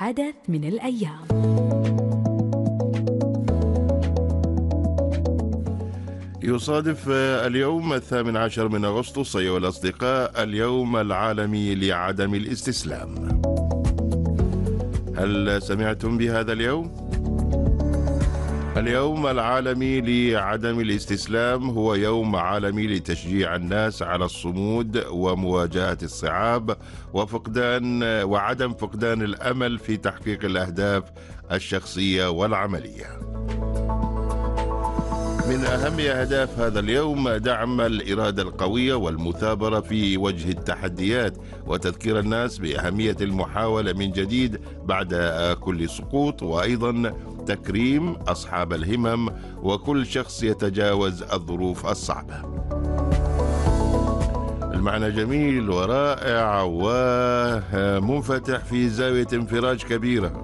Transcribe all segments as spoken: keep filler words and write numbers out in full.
حدث من الأيام. يصادف اليوم الثامن عشر من أغسطس أيها الأصدقاء اليوم العالمي لعدم الاستسلام. هل سمعتم بهذا اليوم؟ اليوم العالمي لعدم الاستسلام هو يوم عالمي لتشجيع الناس على الصمود ومواجهة الصعاب وفقدان وعدم فقدان الأمل في تحقيق الأهداف الشخصية والعملية. من أهم أهداف هذا اليوم دعم الإرادة القوية والمثابرة في وجه التحديات وتذكير الناس بأهمية المحاولة من جديد بعد كل سقوط، وأيضا تكريم أصحاب الهمم وكل شخص يتجاوز الظروف الصعبة. المعنى جميل ورائع ومنفتح في زاوية انفراج كبيرة.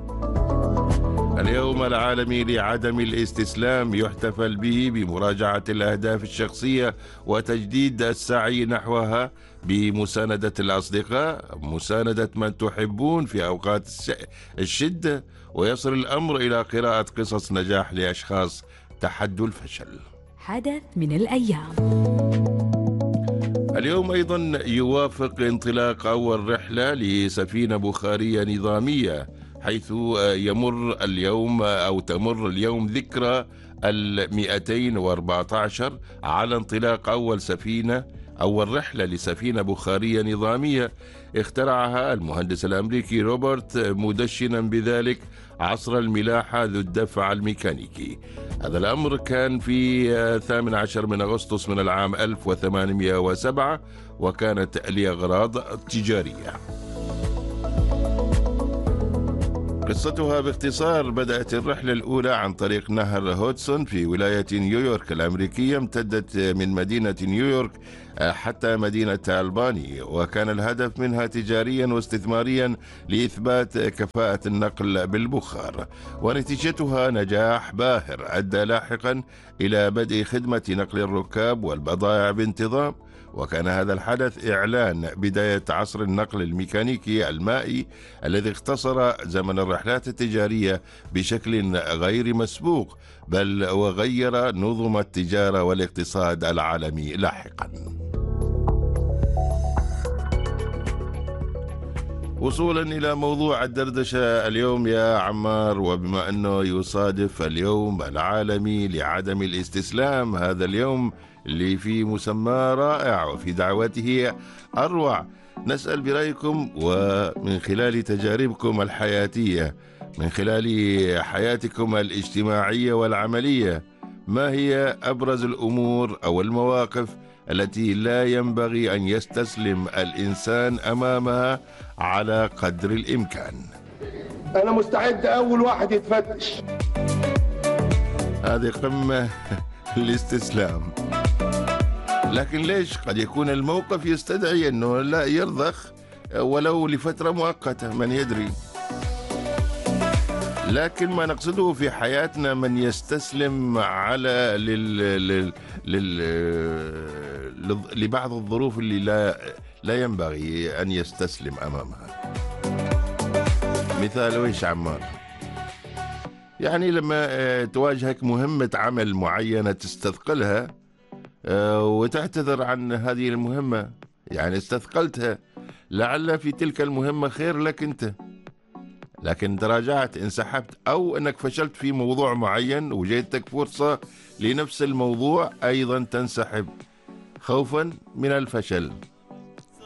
اليوم العالمي لعدم الاستسلام يحتفل به بمراجعة الأهداف الشخصية وتجديد السعي نحوها بمساندة الأصدقاء، مساندة من تحبون في أوقات الشدة، ويصل الأمر إلى قراءة قصص نجاح لأشخاص تحدوا الفشل. حدث من الأيام. اليوم أيضا يوافق انطلاق أول رحلة لسفينة بخارية نظامية، حيث يمر اليوم أو تمر اليوم ذكرى المئتين وأربعة عشر على انطلاق أول سفينة أول رحلة لسفينة بخارية نظامية اخترعها المهندس الأمريكي روبرت، مدشنا بذلك عصر الملاحة ذو الدفع الميكانيكي. هذا الأمر كان في الثامن عشر من أغسطس من العام ألف وثمانمئة وسبعة، وكانت لأغراض تجارية. قصتها باختصار: بدأت الرحلة الأولى عن طريق نهر هودسون في ولاية نيويورك الأمريكية، امتدت من مدينة نيويورك حتى مدينة ألباني، وكان الهدف منها تجاريا واستثماريا لإثبات كفاءة النقل بالبخار، ونتيجتها نجاح باهر أدى لاحقا إلى بدء خدمة نقل الركاب والبضائع بانتظام. وكان هذا الحدث إعلان بداية عصر النقل الميكانيكي المائي الذي اختصر زمن الرحلات التجارية بشكل غير مسبوق، بل وغير نظم التجارة والاقتصاد العالمي لاحقا. وصولا إلى موضوع الدردشة اليوم يا عمار، وبما أنه يصادف اليوم العالمي لعدم الاستسلام، هذا اليوم اللي في مسمى رائع وفي دعوته أروع، نسأل برأيكم ومن خلال تجاربكم الحياتية، من خلال حياتكم الاجتماعية والعملية، ما هي أبرز الأمور أو المواقف التي لا ينبغي أن يستسلم الإنسان أمامها على قدر الإمكان؟ أنا مستعد أول واحد يتفتش. هذه قمة الاستسلام. لكن ليش؟ قد يكون الموقف يستدعي أنه لا يرضخ ولو لفترة مؤقتة، من يدري. لكن ما نقصده في حياتنا من يستسلم على لل... لل... لل... لبعض الظروف اللي لا لا ينبغي أن يستسلم أمامها. مثال ويش عمار؟ يعني لما تواجهك مهمة عمل معينة تستثقلها وتعتذر عن هذه المهمة، يعني استثقلتها، لعل في تلك المهمة خير لك أنت، لكن تراجعت، انسحبت، أو أنك فشلت في موضوع معين وجدتك فرصة لنفس الموضوع أيضا تنسحب خوفا من الفشل.